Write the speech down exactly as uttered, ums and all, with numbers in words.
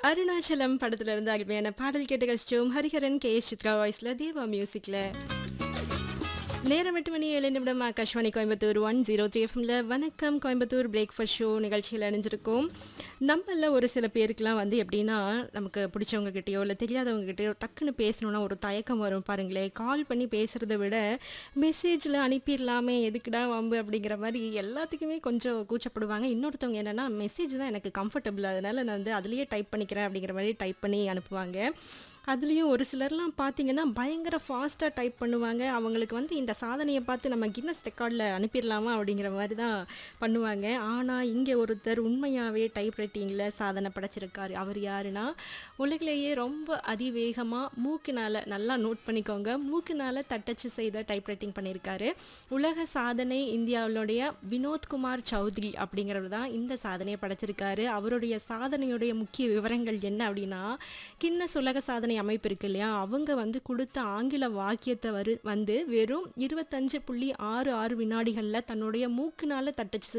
அருணாச்சலம் படத்துல இருந்து அருமையான பாடல் கேட்டு கழிச்சோம். ஹரிஹரன், கே எஸ் சித்ரா வாய்ஸ்ல, தேவா மியூசிக்ல. நேரம் எட்டு மணி ஏழு நிமிடம் Akashvani Coimbatore one zero three எஃப்எம்ல வணக்கம் கோயம்புத்தூர் பிரேக்ஃபாஸ்ட் ஷோ நிகழ்ச்சியில் அணிஞ்சிருக்கோம். நம்மள ஒரு சில பேருக்குலாம் வந்து எப்படின்னா, நமக்கு பிடிச்சவங்க கிட்டேயோ இல்லை தெரியாதவங்க கிட்டேயோ டக்குன்னு பேசணுன்னா ஒரு தயக்கம் வரும் பாருங்களேன். கால் பண்ணி பேசுகிறத விட மெசேஜில் அனுப்பிடலாமே, எதுக்குடா வம்பு அப்படிங்கிற மாதிரி எல்லாத்துக்குமே கொஞ்சம் கூச்சப்படுவாங்க. இன்னொருத்தவங்க என்னென்னா, மெசேஜ் தான் எனக்கு கம்ஃபர்டபுள், அதனால் நான் வந்து அதுலேயே டைப் பண்ணிக்கிறேன் அப்படிங்கிற மாதிரி டைப் பண்ணி அனுப்புவாங்க. அதுலேயும் ஒரு சிலர்லாம் பார்த்தீங்கன்னா பயங்கர ஃபாஸ்ட்டாக டைப் பண்ணுவாங்க. அவங்களுக்கு வந்து இந்த சாதனையை பார்த்து நம்ம கின்னஸ் ரெக்கார்டில் அனுப்பிடலாமா அப்படிங்கிற மாதிரி தான் பண்ணுவாங்க. ஆனால் இங்கே ஒருத்தர் உண்மையாகவே டைப் ரைட்டிங்கில் சாதனை படைச்சிருக்காரு. அவர் யாருன்னா, உலகிலேயே ரொம்ப அதிவேகமாக மூக்கினால், நல்லா நோட் பண்ணிக்கோங்க, மூக்கினால் தட்டச்சு செய்த டைப் ரைட்டிங் பண்ணியிருக்காரு. உலக சாதனை இந்தியாவுடைய வினோத்குமார் சௌத்ரி அப்படிங்கிறவர் தான் இந்த சாதனையை படைச்சிருக்காரு. அவருடைய சாதனையுடைய முக்கிய விவரங்கள் என்ன அப்படின்னா, கின்னஸ் உலக சாதனை அமைப்பு இருக்கு இல்லையா, அவங்க வந்து கொடுத்த ஆங்கில வாக்கியத்தை வரு வந்து வெறும் இருபத்தஞ்சு புள்ளி ஆறு ஆறு வினாடிகளில் தன்னுடைய மூக்குனால தட்டச்சு